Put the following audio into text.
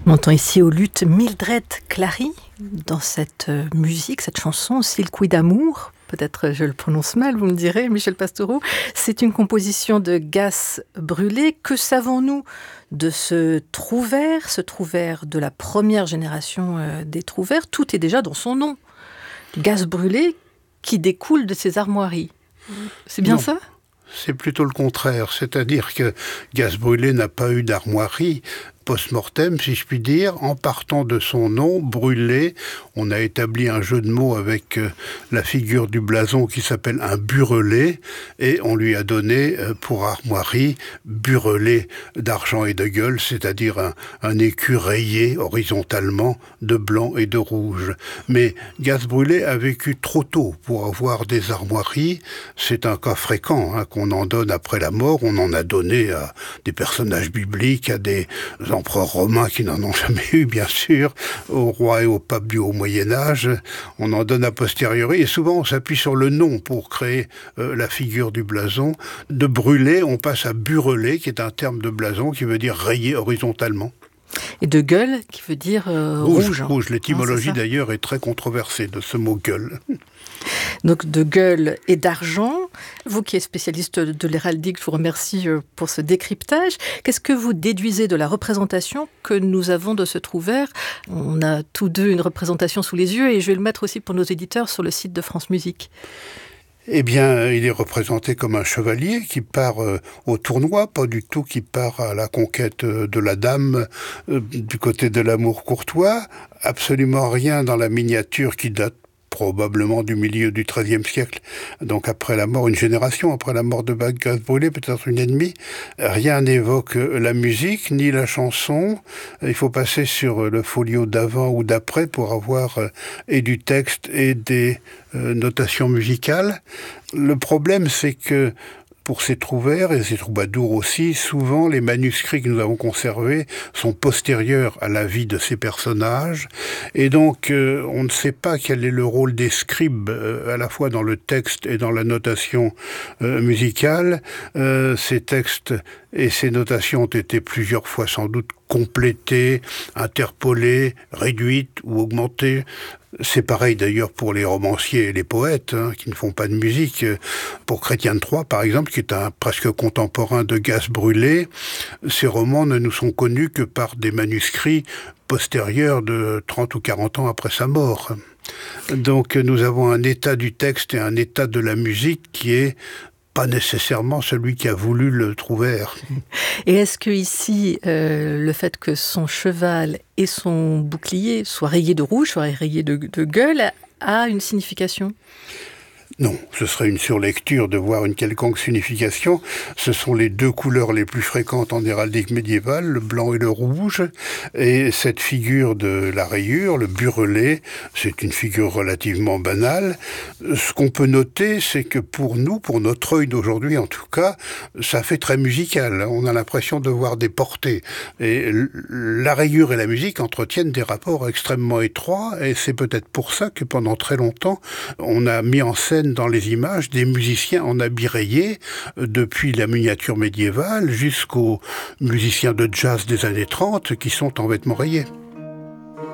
On entend ici au luth Mildred Clary dans cette musique, cette chanson, Silkwood d'amour. Peut-être je le prononce mal, vous me direz, Michel Pastoureau. C'est une composition de Gaz Brûlé. Que savons-nous de ce trouvère de la première génération des trouvères? Tout est déjà dans son nom. Gaz Brûlé qui découle de ses armoiries. C'est bien ça ? C'est plutôt le contraire, c'est-à-dire que Gaz Brûlé n'a pas eu d'armoirie post-mortem, si je puis dire. En partant de son nom, Brûlé, on a établi un jeu de mots avec la figure du blason qui s'appelle un burelé, et on lui a donné pour armoirie burelé d'argent et de gueule, c'est-à-dire un écu rayé horizontalement de blanc et de rouge. Mais Gaz Brûlé a vécu trop tôt pour avoir des armoiries. C'est un cas fréquent qu'on en donne après la mort. On en a donné à des personnages bibliques, à des empereurs romains qui n'en ont jamais eu, bien sûr, aux rois et aux papes du haut Moyen-Âge. On en donne a posteriori, et souvent on s'appuie sur le nom pour créer la figure du blason. De brûlé, on passe à burelé, qui est un terme de blason qui veut dire rayé horizontalement. Et de gueule, qui veut dire rouge. Rouge. L'étymologie d'ailleurs est très controversée de ce mot gueule. Donc de gueule et d'argent. Vous qui êtes spécialiste de l'héraldique, je vous remercie pour ce décryptage. Qu'est-ce que vous déduisez de la représentation que nous avons de ce trouvère? On a tous deux une représentation sous les yeux et je vais le mettre aussi pour nos éditeurs sur le site de France Musique. Eh bien, il est représenté comme un chevalier qui part au tournoi, pas du tout qui part à la conquête de la dame du côté de l'amour courtois. Absolument rien dans la miniature qui date probablement du milieu du XIIIe siècle, donc après la mort, une génération après la mort de Gaz Brûlé, peut-être une et demie. Rien n'évoque la musique, ni la chanson. Il faut passer sur le folio d'avant ou d'après pour avoir et du texte et des notations musicales. Le problème, c'est que pour ces trouvères et ces troubadours aussi, souvent les manuscrits que nous avons conservés sont postérieurs à la vie de ces personnages. Et donc, on ne sait pas quel est le rôle des scribes, à la fois dans le texte et dans la notation musicale. Ces textes et ces notations ont été plusieurs fois sans doute complétées, interpolées, réduites ou augmentées. C'est pareil d'ailleurs pour les romanciers et les poètes qui ne font pas de musique. Pour Chrétien de Troyes, par exemple, qui est un presque contemporain de Gaz Brûlé, ces romans ne nous sont connus que par des manuscrits postérieurs de 30 ou 40 ans après sa mort. Donc nous avons un état du texte et un état de la musique qui est pas nécessairement celui qui a voulu le trouvère. Et est-ce que ici, le fait que son cheval et son bouclier soient rayés de rouge, soient rayés de gueule, a une signification ? Non, ce serait une surlecture de voir une quelconque signification. Ce sont les deux couleurs les plus fréquentes en héraldique médiévale, le blanc et le rouge. Et cette figure de la rayure, le burelé, c'est une figure relativement banale. Ce qu'on peut noter, c'est que pour nous, pour notre œil d'aujourd'hui en tout cas, ça fait très musical. On a l'impression de voir des portées. Et la rayure et la musique entretiennent des rapports extrêmement étroits. Et c'est peut-être pour ça que pendant très longtemps, on a mis en scène dans les images des musiciens en habits rayés, depuis la miniature médiévale jusqu'aux musiciens de jazz des années 30 qui sont en vêtements rayés.